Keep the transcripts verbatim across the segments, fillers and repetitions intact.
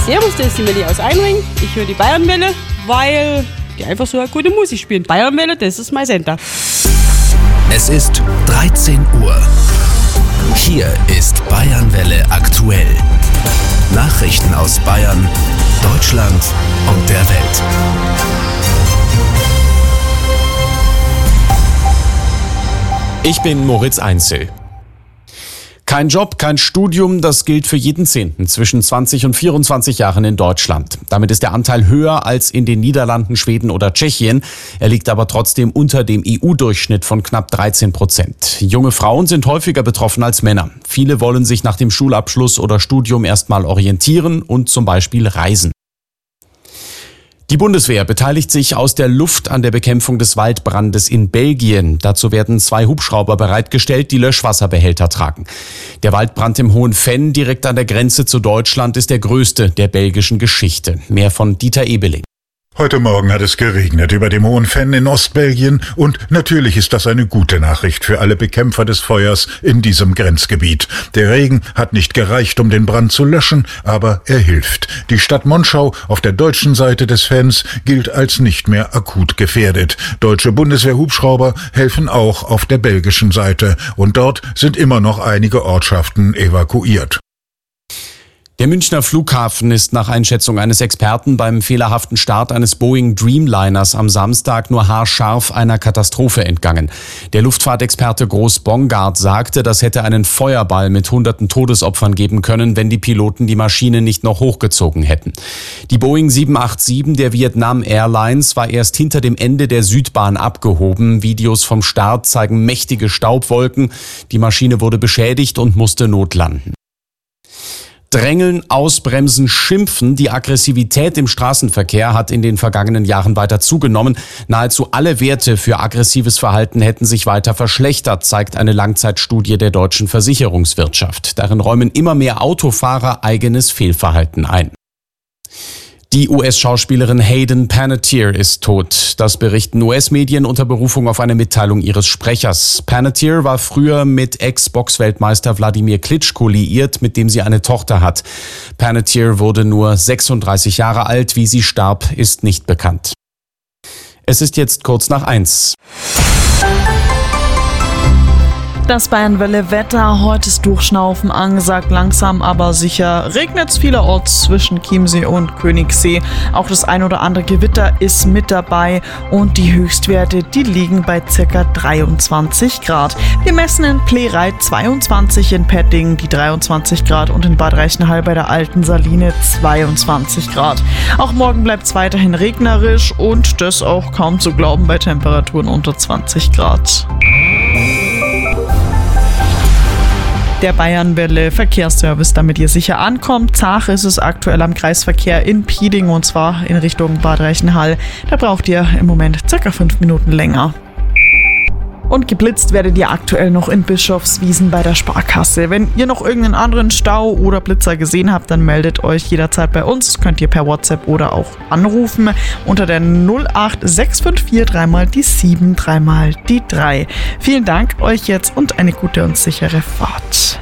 Servus, das ist die Melli aus Einring. Ich höre die Bayernwelle, weil die einfach so eine gute Musik spielen. Bayernwelle, das ist mein Sender. Es ist dreizehn Uhr. Hier ist Bayernwelle aktuell. Nachrichten aus Bayern, Deutschland und der Welt. Ich bin Moritz Einzel. Kein Job, kein Studium, das gilt für jeden Zehnten zwischen zwanzig und vierundzwanzig Jahren in Deutschland. Damit ist der Anteil höher als in den Niederlanden, Schweden oder Tschechien. Er liegt aber trotzdem unter dem E U-Durchschnitt von knapp dreizehn Prozent. Junge Frauen sind häufiger betroffen als Männer. Viele wollen sich nach dem Schulabschluss oder Studium erstmal orientieren und zum Beispiel reisen. Die Bundeswehr beteiligt sich aus der Luft an der Bekämpfung des Waldbrandes in Belgien. Dazu werden zwei Hubschrauber bereitgestellt, die Löschwasserbehälter tragen. Der Waldbrand im Hohen Venn, direkt an der Grenze zu Deutschland, ist der größte der belgischen Geschichte. Mehr von Dieter Ebeling. Heute Morgen hat es geregnet über dem Hohen Venn in Ostbelgien und natürlich ist das eine gute Nachricht für alle Bekämpfer des Feuers in diesem Grenzgebiet. Der Regen hat nicht gereicht, um den Brand zu löschen, aber er hilft. Die Stadt Monschau auf der deutschen Seite des Venns gilt als nicht mehr akut gefährdet. Deutsche Bundeswehr-Hubschrauber helfen auch auf der belgischen Seite und dort sind immer noch einige Ortschaften evakuiert. Der Münchner Flughafen ist nach Einschätzung eines Experten beim fehlerhaften Start eines Boeing Dreamliners am Samstag nur haarscharf einer Katastrophe entgangen. Der Luftfahrtexperte Groß-Bongard sagte, das hätte einen Feuerball mit hunderten Todesopfern geben können, wenn die Piloten die Maschine nicht noch hochgezogen hätten. Die Boeing sieben acht sieben der Vietnam Airlines war erst hinter dem Ende der Südbahn abgehoben. Videos vom Start zeigen mächtige Staubwolken. Die Maschine wurde beschädigt und musste notlanden. Drängeln, ausbremsen, schimpfen. Die Aggressivität im Straßenverkehr hat in den vergangenen Jahren weiter zugenommen. Nahezu alle Werte für aggressives Verhalten hätten sich weiter verschlechtert, zeigt eine Langzeitstudie der deutschen Versicherungswirtschaft. Darin räumen immer mehr Autofahrer eigenes Fehlverhalten ein. Die U S-Schauspielerin Hayden Panettiere ist tot. Das berichten U S-Medien unter Berufung auf eine Mitteilung ihres Sprechers. Panettiere war früher mit Ex-Boxweltmeister Wladimir Klitschko liiert, mit dem sie eine Tochter hat. Panettiere wurde nur sechsunddreißig Jahre alt. Wie sie starb, ist nicht bekannt. Es ist jetzt kurz nach eins. Das Bayernwelle-Wetter, heute ist Durchschnaufen angesagt, langsam aber sicher regnet es vielerorts zwischen Chiemsee und Königssee. Auch das ein oder andere Gewitter ist mit dabei und die Höchstwerte, die liegen bei ca. dreiundzwanzig Grad. Wir messen in Plehreit zweiundzwanzig, in Petting die dreiundzwanzig Grad und in Bad Reichenhall bei der Alten Saline zweiundzwanzig Grad. Auch morgen bleibt es weiterhin regnerisch und das auch kaum zu glauben bei Temperaturen unter zwanzig Grad. Der Bayernwelle Verkehrsservice, damit ihr sicher ankommt. Zach ist es aktuell am Kreisverkehr in Pieding und zwar in Richtung Bad Reichenhall. Da braucht ihr im Moment circa fünf Minuten länger. Und geblitzt werdet ihr aktuell noch in Bischofswiesen bei der Sparkasse. Wenn ihr noch irgendeinen anderen Stau oder Blitzer gesehen habt, dann meldet euch jederzeit bei uns. Das könnt ihr per WhatsApp oder auch anrufen unter der null acht sechs fünf vier dreimal die sieben, dreimal die drei. Vielen Dank euch jetzt und eine gute und sichere Fahrt.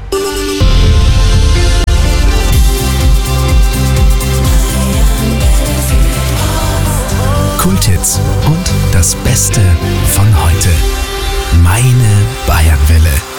Kulthits und das Beste von heute. Meine Bayernwelle.